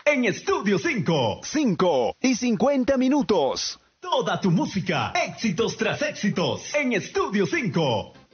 en Estudio 5. 5:50. Toda tu música, éxitos tras éxitos, en Estudio 5.